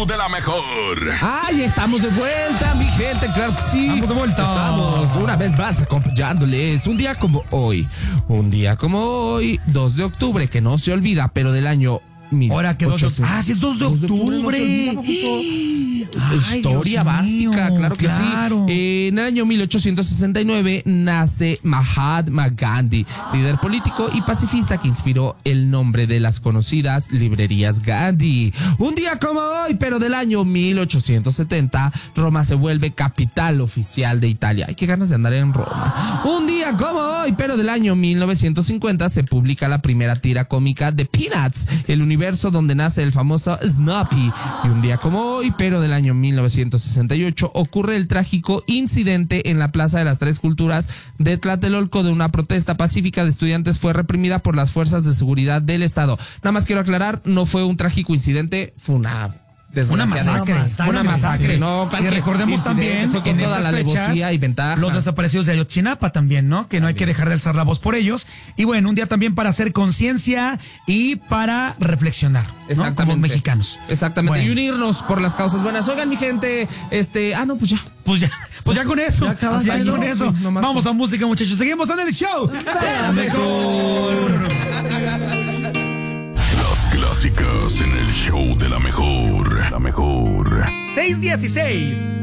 show de la mejor. ¡Ay, estamos de vuelta, mi gente! ¡Claro que sí! ¡Estamos de vuelta! Estamos una vez más acompañándoles un día como hoy. Un día como hoy, 2 de octubre, que no se olvida, pero del año... Ahora que 2 de octubre. ¡Ah, sí es 2 de octubre! Historia básica, mío, claro que claro. sí. En el año 1869 nace Mahatma Gandhi, líder político y pacifista que inspiró el nombre de las conocidas librerías Gandhi. Un día como hoy, pero del año 1870, Roma se vuelve capital oficial de Italia. Ay, qué ganas de andar en Roma. Un día como hoy, pero del año 1950, se publica la primera tira cómica de Peanuts, el universo donde nace el famoso Snoopy. Y un día como hoy, pero del año 1968, ocurre el trágico incidente en la Plaza de las Tres Culturas de Tlatelolco, de una protesta pacífica de estudiantes fue reprimida por las fuerzas de seguridad del Estado. Nada más quiero aclarar, no fue un trágico incidente, fue una masacre. No, y recordemos también fue con en toda estas la fechas, alevosía y ventaja. los desaparecidos de Ayotzinapa también, ¿no? Que no hay que dejar de alzar la voz por ellos. Y bueno, un día también para hacer conciencia y para reflexionar, ¿no? Exactamente. Como mexicanos. Exactamente. Bueno. Y unirnos por las causas buenas. Oigan, mi gente, Pues ya con eso. Ya acabaste, Ya con ¿no? eso. Sí, nomás Vamos a música, muchachos. Seguimos en el show de la mejor. Las clásicas en el show de la mejor. La mejor. 6:16.